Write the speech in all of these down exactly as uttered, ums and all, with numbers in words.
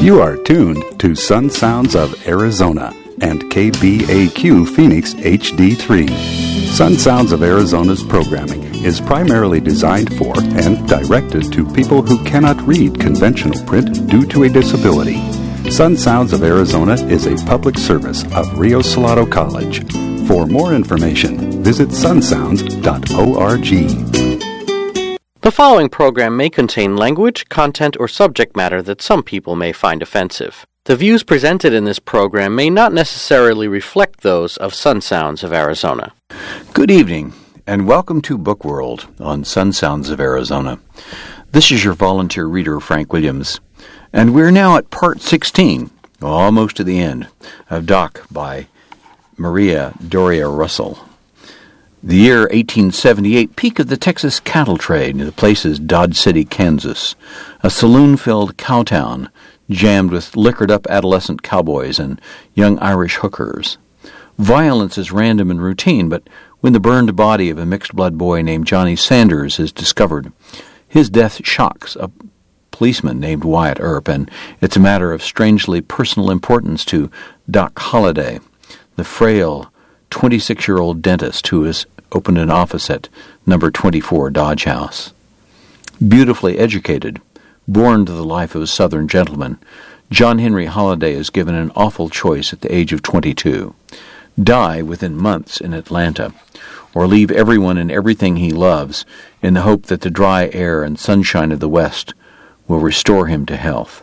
You are tuned to Sun Sounds of Arizona and K B A Q Phoenix H D three. Sun Sounds of Arizona's programming is primarily designed for and directed to people who cannot read conventional print due to a disability. Sun Sounds of Arizona is a public service of Rio Salado College. For more information, visit sun sounds dot org. The following program may contain language, content, or subject matter that some people may find offensive. The views presented in this program may not necessarily reflect those of Sun Sounds of Arizona. Good evening, and welcome to Book World on Sun Sounds of Arizona. This is your volunteer reader, Frank Williams, and we're now at part sixteen, almost to the end, of Doc by Maria Doria Russell. The year eighteen seventy-eight, peak of the Texas cattle trade. The place is Dodge City, Kansas, a saloon-filled cowtown jammed with liquored-up adolescent cowboys and young Irish hookers. Violence is random and routine, but when the burned body of a mixed-blood boy named Johnny Sanders is discovered, his death shocks a policeman named Wyatt Earp, and it's a matter of strangely personal importance to Doc Holliday, the frail twenty-six-year-old dentist who has opened an office at number twenty-four Dodge House. Beautifully educated, born to the life of a Southern gentleman, John Henry Holliday is given an awful choice at the age of twenty-two. Die within months in Atlanta, or leave everyone and everything he loves in the hope that the dry air and sunshine of the West will restore him to health.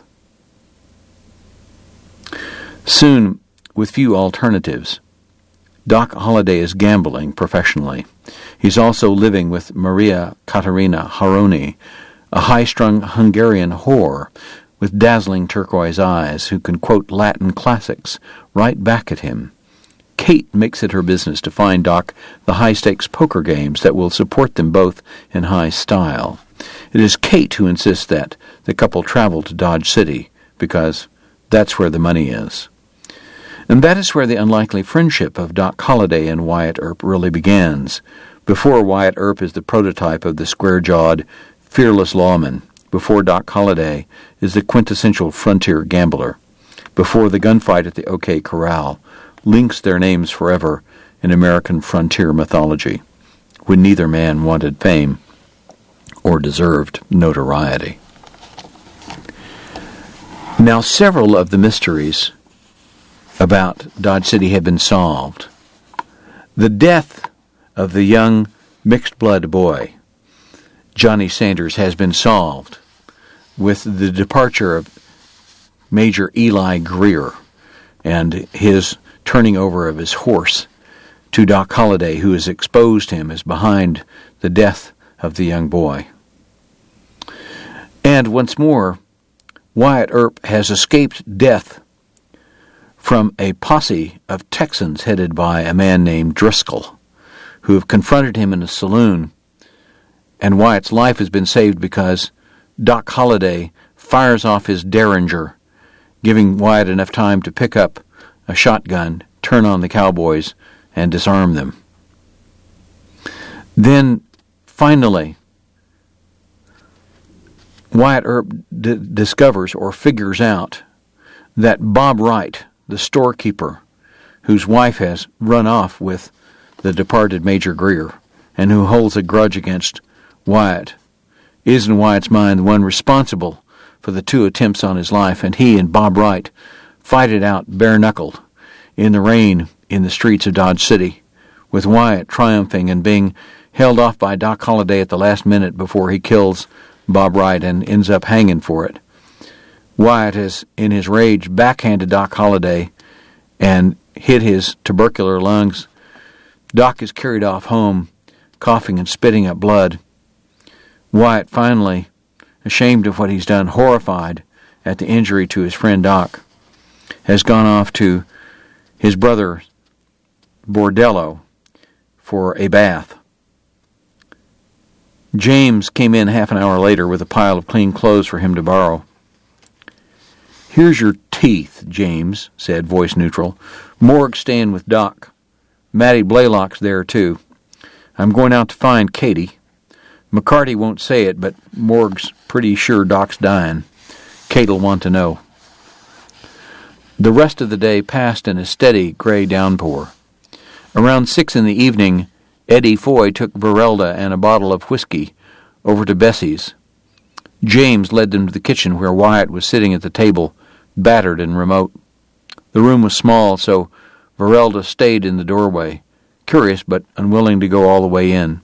Soon, with few alternatives, Doc Holliday is gambling professionally. He's also living with Maria Katerina Haroni, a high-strung Hungarian whore with dazzling turquoise eyes who can quote Latin classics right back at him. Kate makes it her business to find Doc the high-stakes poker games that will support them both in high style. It is Kate who insists that the couple travel to Dodge City because that's where the money is. And that is where the unlikely friendship of Doc Holliday and Wyatt Earp really begins. Before Wyatt Earp is the prototype of the square-jawed, fearless lawman. Before Doc Holliday is the quintessential frontier gambler. Before the gunfight at the OK Corral links their names forever in American frontier mythology, when neither man wanted fame or deserved notoriety. Now, several of the mysteries about Dodge City have been solved. The death of the young mixed-blood boy, Johnny Sanders, has been solved with the departure of Major Eli Greer and his turning over of his horse to Doc Holliday, who has exposed him as behind the death of the young boy. And once more, Wyatt Earp has escaped death from a posse of Texans headed by a man named Driscoll, who have confronted him in a saloon, and Wyatt's life has been saved because Doc Holliday fires off his Derringer, giving Wyatt enough time to pick up a shotgun, turn on the cowboys, and disarm them. Then, finally, Wyatt Earp d- discovers or figures out that Bob Wright, the storekeeper, whose wife has run off with the departed Major Greer, and who holds a grudge against Wyatt, is in Wyatt's mind the one responsible for the two attempts on his life, and he and Bob Wright fight it out bare-knuckled in the rain in the streets of Dodge City, with Wyatt triumphing and being held off by Doc Holliday at the last minute before he kills Bob Wright and ends up hanging for it. Wyatt has, in his rage, backhanded Doc Holliday and hit his tubercular lungs. Doc is carried off home, coughing and spitting up blood. Wyatt, finally, ashamed of what he's done, horrified at the injury to his friend Doc, has gone off to his brother Bordello for a bath. James came in half an hour later with a pile of clean clothes for him to borrow. "Here's your teeth, James," said, voice neutral. "Morg's staying with Doc. Matty Blaylock's there, too. I'm going out to find Katie. McCarty won't say it, but Morg's pretty sure Doc's dying. Kate'll want to know." The rest of the day passed in a steady gray downpour. Around six in the evening, Eddie Foy took Verelda and a bottle of whiskey over to Bessie's. James led them to the kitchen where Wyatt was sitting at the table, battered and remote. The room was small, so Verelda stayed in the doorway, curious but unwilling to go all the way in.